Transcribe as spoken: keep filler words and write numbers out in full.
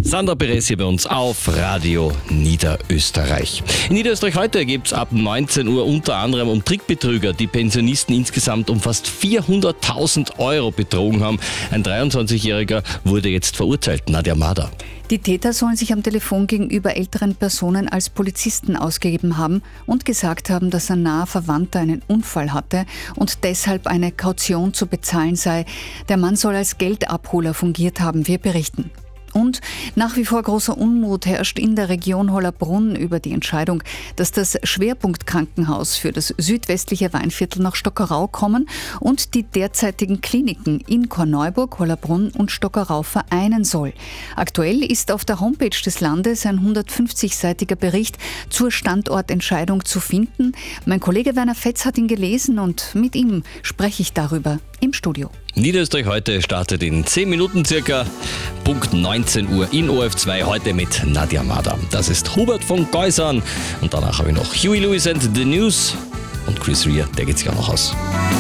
Sandra Perez hier bei uns auf Radio Niederösterreich. In Niederösterreich heute gibt es ab neunzehn Uhr unter anderem um Trickbetrüger, die Pensionisten insgesamt um fast vierhunderttausend Euro betrogen haben. Ein dreiundzwanzigjähriger wurde jetzt verurteilt, Nadja Mader. Die Täter sollen sich am Telefon gegenüber älteren Personen als Polizisten ausgegeben haben und gesagt haben, dass ein naher Verwandter einen Unfall hatte und deshalb eine Kaution zu bezahlen sei. Der Mann soll als Geldabholer fungiert haben, wir berichten. Und nach wie vor großer Unmut herrscht in der Region Hollabrunn über die Entscheidung, dass das Schwerpunktkrankenhaus für das südwestliche Weinviertel nach Stockerau kommen und die derzeitigen Kliniken in Korneuburg, Hollabrunn und Stockerau vereinen soll. Aktuell ist auf der Homepage des Landes ein hundertfünfzigseitiger Bericht zur Standortentscheidung zu finden. Mein Kollege Werner Fetz hat ihn gelesen und mit ihm spreche ich darüber im Studio. Niederösterreich heute startet in zehn Minuten circa, Punkt neunzehn Uhr in O F zwei, heute mit Nadja Mader. Das ist Hubert von Geusern und danach habe ich noch Huey Lewis and the News und Chris Rea, der geht sich auch noch aus.